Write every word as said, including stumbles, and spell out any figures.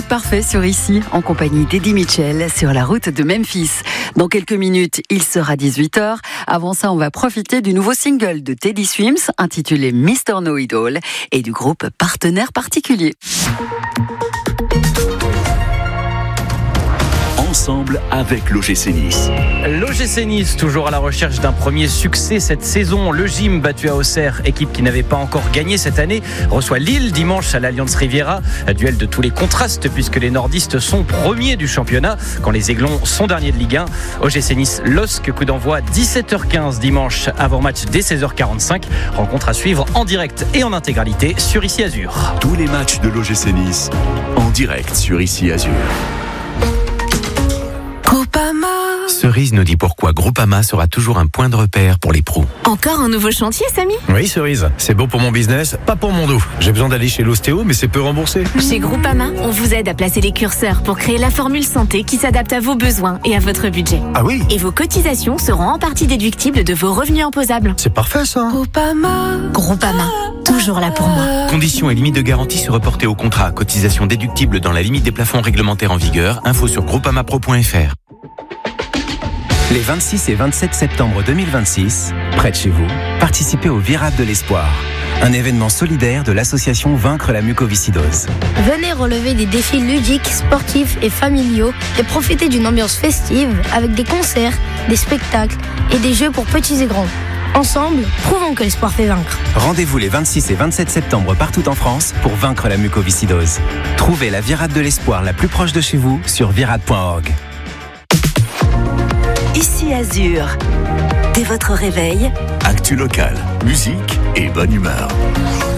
mood parfait sur Ici, en compagnie d'Eddie Mitchell, sur la route de Memphis. Dans quelques minutes, il sera dix-huit heures. Avant ça, on va profiter du nouveau single de Teddy Swims, intitulé mister Know-It-All, et du groupe Partenaire Particulier. Ensemble avec l'O G C Nice. L'O G C Nice, toujours à la recherche d'un premier succès cette saison. Le Gym, battu à Auxerre, équipe qui n'avait pas encore gagné cette année, reçoit Lille dimanche à l'Allianz Riviera. Duel de tous les contrastes puisque les nordistes sont premiers du championnat quand les Aiglons sont derniers de Ligue un. O G C Nice, L O S C, coup d'envoi dix-sept heures quinze dimanche, avant match dès seize heures quarante-cinq. Rencontre à suivre en direct et en intégralité sur Ici Azur. Tous les matchs de l'O G C Nice en direct sur Ici Azur. Cerise nous dit pourquoi Groupama sera toujours un point de repère pour les pros. Encore un nouveau chantier, Samy ? Oui, Cerise, c'est beau pour mon business, pas pour mon dos. J'ai besoin d'aller chez l'ostéo, mais c'est peu remboursé. Chez Groupama, on vous aide à placer les curseurs pour créer la formule santé qui s'adapte à vos besoins et à votre budget. Ah oui ? Et vos cotisations seront en partie déductibles de vos revenus imposables. C'est parfait ça. Groupama. Groupama, toujours là pour moi. Conditions et limites de garantie se reporter au contrat. Cotisation déductible dans la limite des plafonds réglementaires en vigueur. Info sur groupamapro point f r. Les vingt-six et vingt-sept septembre deux mille vingt-six, près de chez vous, participez au Virade de l'Espoir, un événement solidaire de l'association Vaincre la mucoviscidose. Venez relever des défis ludiques, sportifs et familiaux et profitez d'une ambiance festive avec des concerts, des spectacles et des jeux pour petits et grands. Ensemble, prouvons que l'espoir fait vaincre. Rendez-vous les vingt-six et vingt-sept septembre partout en France pour vaincre la mucoviscidose. Trouvez la Virade de l'Espoir la plus proche de chez vous sur virade point org. Ici Azur, dès votre réveil, Actu local, musique et bonne humeur.